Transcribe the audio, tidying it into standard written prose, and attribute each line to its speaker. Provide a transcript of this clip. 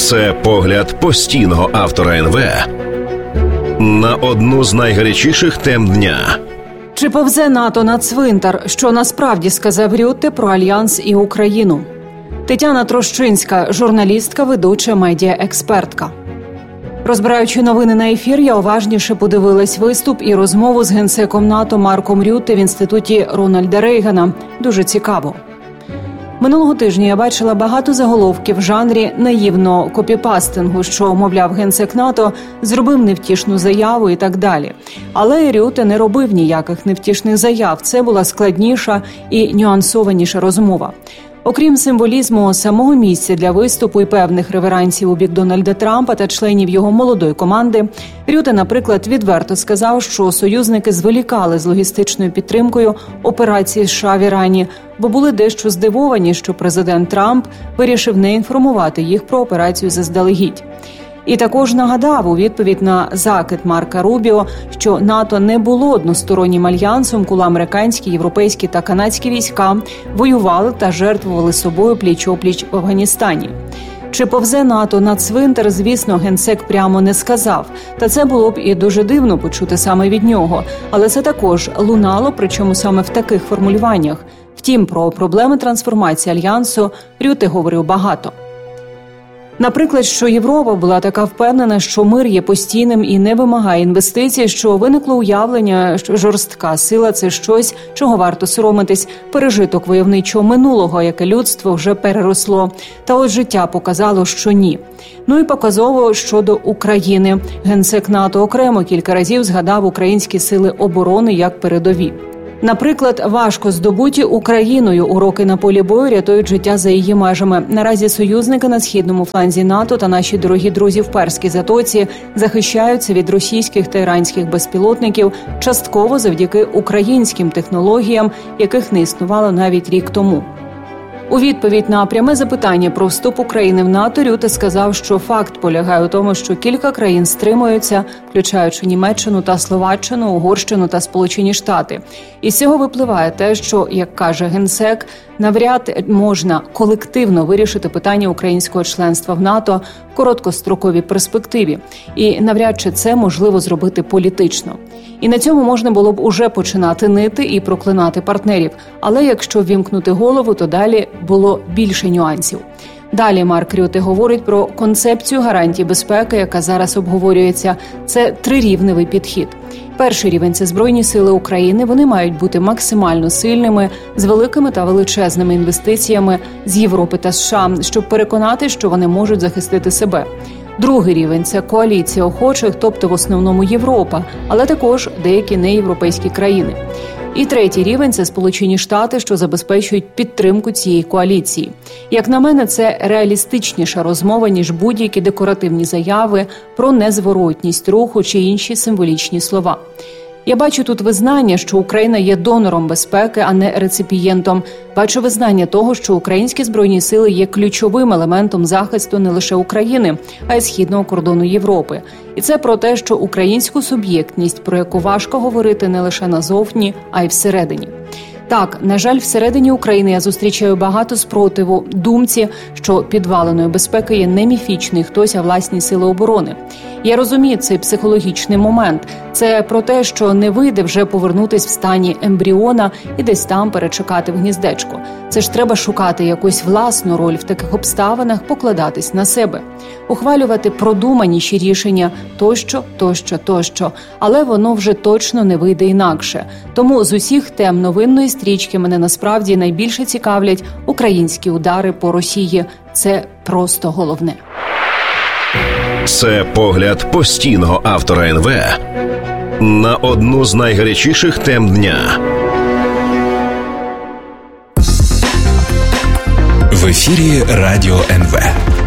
Speaker 1: Це погляд постійного автора НВ на одну з найгарячіших тем дня.
Speaker 2: Чи повзе НАТО на цвинтар? Що насправді сказав Рютте про Альянс і Україну? Тетяна Трощинська, журналістка, ведуча, медіаекспертка. Розбираючи новини на ефір, я уважніше подивилась виступ і розмову з генсеком НАТО Марком Рютте в інституті Рональда Рейгана. Дуже цікаво. Минулого тижня я бачила багато заголовків в жанрі наївного копіпастингу, що, мовляв, генсек НАТО зробив невтішну заяву і так далі. Але Рютте не робив ніяких невтішних заяв. Це була складніша і нюансованіша розмова. Окрім символізму самого місця для виступу і певних реверансів у бік Дональда Трампа та членів його молодої команди, Рютте, наприклад, відверто сказав, що союзники зволікали з логістичною підтримкою операції США в Ірані, бо були дещо здивовані, що президент Трамп вирішив не інформувати їх про операцію заздалегідь. І також нагадав у відповідь на закид Марка Рубіо, що НАТО не було одностороннім альянсом, коли американські, європейські та канадські війська воювали та жертвували собою пліч-опліч в Афганістані. Чи повзе НАТО на цвинтар, звісно, генсек прямо не сказав. Та це було б і дуже дивно почути саме від нього. Але це також лунало, причому саме в таких формулюваннях. Втім, про проблеми трансформації Альянсу Рютте говорив багато. Наприклад, що Європа була така впевнена, що мир є постійним і не вимагає інвестицій, що виникло уявлення, що жорстка сила – це щось, чого варто соромитись, пережиток войовничого минулого, яке людство вже переросло. Та от життя показало, що ні. Ну і показово щодо України. Генсек НАТО окремо кілька разів згадав українські сили оборони як передові. Наприклад, важко здобуті Україною уроки на полі бою рятують життя за її межами. Наразі союзники на східному фланзі НАТО та наші дорогі друзі в Перській затоці захищаються від російських та іранських безпілотників частково завдяки українським технологіям, яких не існувало навіть рік тому. У відповідь на пряме запитання про вступ України в НАТО Рютте сказав, що факт полягає у тому, що кілька країн стримуються, включаючи Німеччину та Словаччину, Угорщину та Сполучені Штати. Із цього випливає те, що, як каже генсек, навряд можна колективно вирішити питання українського членства в НАТО в короткостроковій перспективі. І навряд чи це можливо зробити політично. І на цьому можна було б уже починати нити і проклинати партнерів. Але якщо ввімкнути голову, то далі було більше нюансів. Далі Марк Рютте говорить про концепцію гарантій безпеки, яка зараз обговорюється. Це трирівневий підхід. Перший рівень – це Збройні сили України. Вони мають бути максимально сильними, з великими та величезними інвестиціями з Європи та США, щоб переконати, що вони можуть захистити себе. Другий рівень – це коаліція охочих, тобто в основному Європа, але також деякі неєвропейські країни. І третій рівень – це Сполучені Штати, що забезпечують підтримку цієї коаліції. Як на мене, це реалістичніша розмова, ніж будь-які декоративні заяви про незворотність руху чи інші символічні слова. Я бачу тут визнання, що Україна є донором безпеки, а не реципієнтом. Бачу визнання того, що українські збройні сили є ключовим елементом захисту не лише України, а й східного кордону Європи. І це про те, що українську суб'єктність, про яку важко говорити не лише назовні, а й всередині. Так, на жаль, всередині України я зустрічаю багато спротиву думці, що підваленою безпеки є не міфічний хтось, а власні сили оборони. Я розумію цей психологічний момент. Це про те, що не вийде вже повернутись в стані ембріона і десь там перечекати в гніздечко. Це ж треба шукати якусь власну роль в таких обставинах, покладатись на себе. Ухвалювати продуманіші рішення тощо. Але воно вже точно не вийде інакше. Тому з усіх тем новинної стрічки мене насправді найбільше цікавлять українські удари по Росії. Це просто головне.
Speaker 1: Це погляд постійного автора НВ на одну з найгарячіших тем дня.
Speaker 3: В ефірі Радіо НВ.